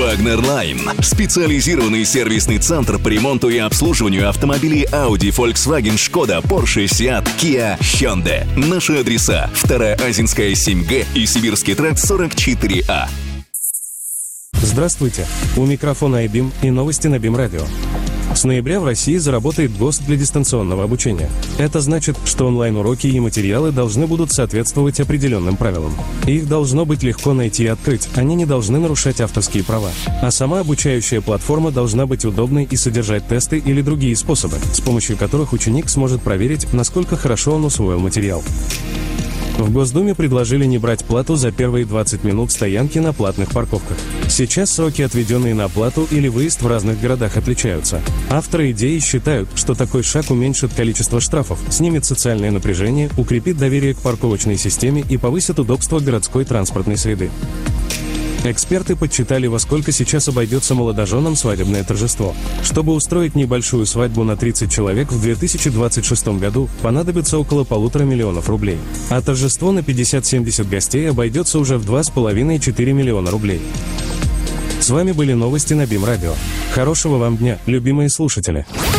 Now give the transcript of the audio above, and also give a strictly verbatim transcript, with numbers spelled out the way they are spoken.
Вагнер-Лайн. Специализированный сервисный центр по ремонту и обслуживанию автомобилей Audi, Volkswagen, Skoda, Porsche, Seat, Kia, Hyundai. Наши адреса: Вторая Азинская, семь Г и Сибирский тракт, сорок четыре А. Здравствуйте! У микрофона айбим и новости на БИМ-радио. С ноября в России заработает ГОСТ для дистанционного обучения. Это значит, что онлайн-уроки и материалы должны будут соответствовать определенным правилам. Их должно быть легко найти и открыть, они не должны нарушать авторские права. А сама обучающая платформа должна быть удобной и содержать тесты или другие способы, с помощью которых ученик сможет проверить, насколько хорошо он усвоил материал. В Госдуме предложили не брать плату за первые двадцать минут стоянки на платных парковках. Сейчас сроки, отведенные на оплату или выезд в разных городах, отличаются. Авторы идеи считают, что такой шаг уменьшит количество штрафов, снимет социальное напряжение, укрепит доверие к парковочной системе и повысит удобство городской транспортной среды. Эксперты подсчитали, во сколько сейчас обойдется молодоженам свадебное торжество. Чтобы устроить небольшую свадьбу на тридцать человек в две тысячи двадцать шестом году, понадобится около полутора миллионов рублей. А торжество на пятьдесят-семьдесят гостей обойдется уже в два с половиной - четыре миллиона рублей. С вами были новости на БИМ-радио. Хорошего вам дня, любимые слушатели!